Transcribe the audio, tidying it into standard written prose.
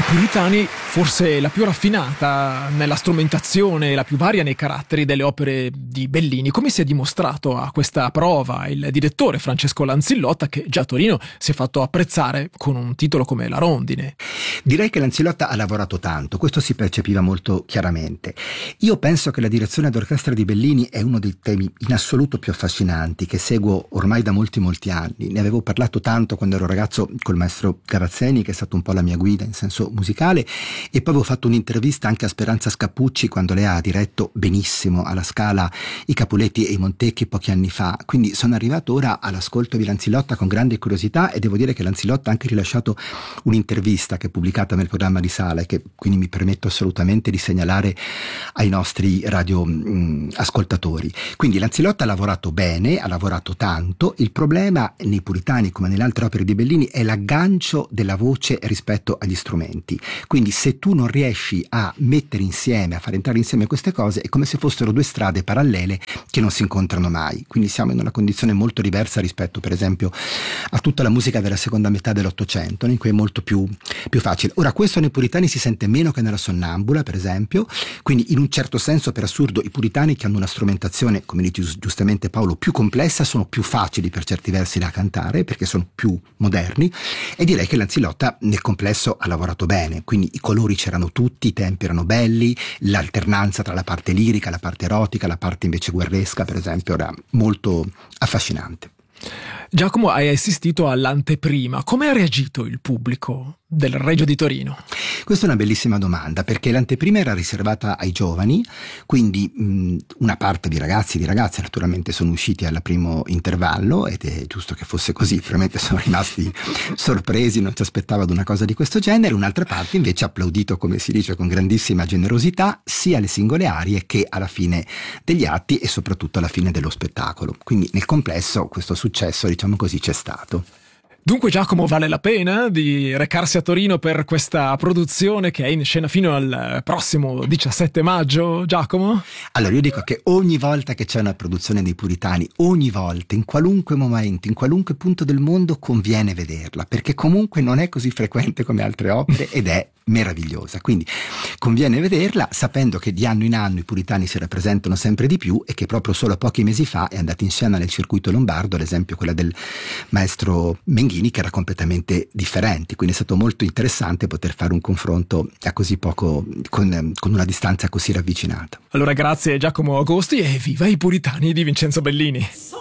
Puritani, forse la più raffinata nella strumentazione, la più varia nei caratteri delle opere di Bellini. Come si è dimostrato a questa prova il direttore Francesco Lanzillotta, che già a Torino si è fatto apprezzare con un titolo come La Rondine? Direi che Lanzillotta ha lavorato tanto, questo si percepiva molto chiaramente. Io penso che la direzione d'orchestra di Bellini è uno dei temi in assoluto più affascinanti, che seguo ormai da molti anni. Ne avevo parlato tanto quando ero ragazzo col maestro Gavazzeni, che è stato un po' la mia guida in senso musicale, e poi avevo fatto un'intervista anche a Speranza Scappucci quando lei ha diretto benissimo alla Scala i Capuletti e i Montecchi pochi anni fa. Quindi sono arrivato ora all'ascolto di Lanzillotta con grande curiosità, e devo dire che Lanzillotta ha anche rilasciato un'intervista che è pubblicata nel programma di Sala e che quindi mi permetto assolutamente di segnalare ai nostri radio ascoltatori. Quindi Lanzillotta ha lavorato bene, ha lavorato tanto. Il problema nei Puritani, come nelle altre opere di Bellini, è l'aggancio della voce rispetto agli strumenti. Quindi se tu non riesci a mettere insieme, a far entrare insieme queste cose, è come se fossero due strade parallele che non si incontrano mai. Quindi siamo in una condizione molto diversa rispetto, per esempio, a tutta la musica della seconda metà dell'Ottocento, in cui è molto più facile. Ora, questo nei Puritani si sente meno che nella Sonnambula, per esempio. Quindi in un certo senso, per assurdo, i Puritani, che hanno una strumentazione, come dice giustamente Paolo, più complessa, sono più facili per certi versi da cantare perché sono più moderni, e direi che Lanzillotta nel complesso ha lavorato bene. Quindi i colori c'erano tutti, i tempi erano belli, l'alternanza tra la parte lirica, la parte erotica, la parte invece guerresca, per esempio, era molto affascinante. Giacomo, hai assistito all'anteprima. Come ha reagito il pubblico del Regio di Torino? Questa è una bellissima domanda, perché l'anteprima era riservata ai giovani, quindi una parte di ragazzi e di ragazze naturalmente sono usciti al primo intervallo, ed è giusto che fosse così, probabilmente sono rimasti sorpresi, non si aspettavano una cosa di questo genere. Un'altra parte invece ha applaudito, come si dice, con grandissima generosità, sia le singole arie che alla fine degli atti e soprattutto alla fine dello spettacolo. Quindi nel complesso questo successo, diciamo così, c'è stato. Dunque, Giacomo, vale la pena di recarsi a Torino per questa produzione che è in scena fino al prossimo 17 maggio, Giacomo? Allora, io dico che ogni volta che c'è una produzione dei Puritani, ogni volta, in qualunque momento, in qualunque punto del mondo, conviene vederla, perché comunque non è così frequente come altre opere ed è meravigliosa. Quindi conviene vederla sapendo che di anno in anno i Puritani si rappresentano sempre di più, e che proprio solo pochi mesi fa è andata in scena nel circuito lombardo, ad esempio quella del maestro Menghini, che era completamente differente. Quindi è stato molto interessante poter fare un confronto a così poco, con una distanza così ravvicinata. Allora grazie Giacomo Agosti, e viva i Puritani di Vincenzo Bellini.